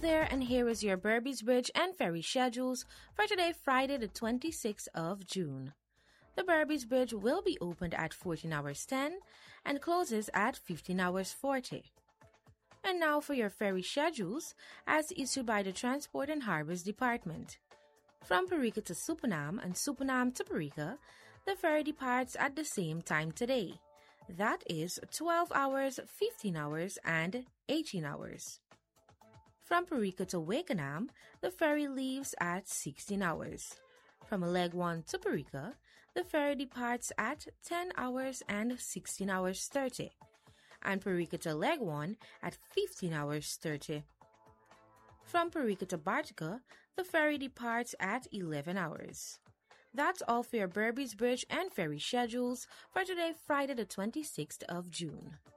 there, and here is your Berbice Bridge and Ferry schedules for today, Friday, the 26th of June. The Berbice Bridge will be opened at 14 hours 10 and closes at 15 hours 40. And now for your ferry schedules as issued by the Transport and Harbors Department. From Parika to Supanam and Supanam to Parika, the ferry departs at the same time today. That is 12 hours, 15 hours, and 18 hours. From Parika to Wakenham, the ferry leaves at 16 hours. From Leg 1 to Parika, the ferry departs at 10 hours and 16 hours 30. And Parika to Leg 1 at 15 hours 30. From Parika to Bartica, the ferry departs at 11 hours. That's all for your Berbice Bridge and ferry schedules for today, Friday the 26th of June.